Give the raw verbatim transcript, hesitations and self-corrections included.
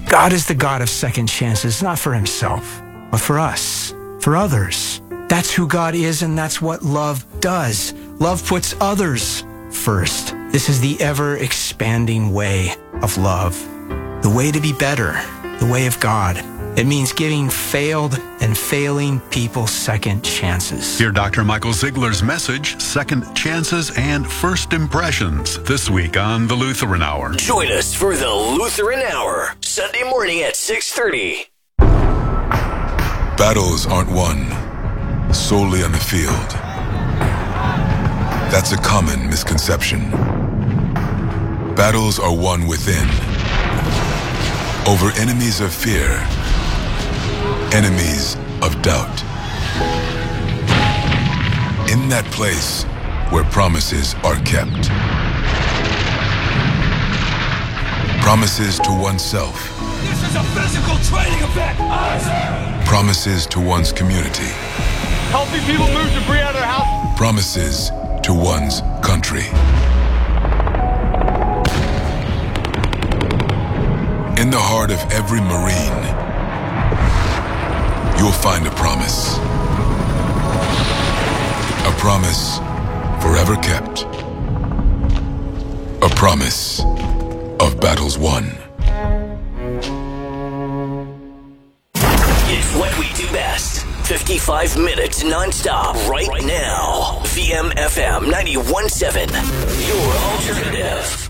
God is the God of second chances, not for himself, but for us, for others. That's who God is, and that's what love does. Love puts others first. This is the ever-expanding way of love. The way to be better, the way of God. It means giving failed and failing people second chances. Hear Doctor Michael Ziegler's message, Second Chances and First Impressions, this week on The Lutheran Hour. Join us for The Lutheran Hour, Sunday morning at six thirty. Battles aren't won solely on the field. That's a common misconception. Battles are won within, over enemies of fear, enemies of doubt. In that place where promises are kept. Promises to oneself. This is a physical training event! Awesome. Promises to one's community. Helping people move debris out of their house. Promises to one's country. In the heart of every Marine, you'll find a promise. A promise forever kept. A promise of battles won. It's what we do best. fifty-five minutes non-stop right now. V M F M ninety-one point seven, your alternative.